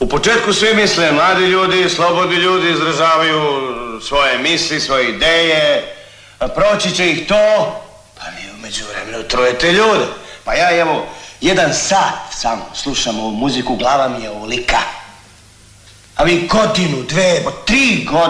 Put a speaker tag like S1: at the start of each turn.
S1: U početku svi misle, mladi ljudi, slobodni ljudi izražavaju svoje misli, svoje ideje, a proći će ih to, pa vi u međuvremenu trujete ljude. Pa ja evo, 1 sat samo slušam ovu muziku, glava mi je ovolika. A vi godinu, 2, 3 godine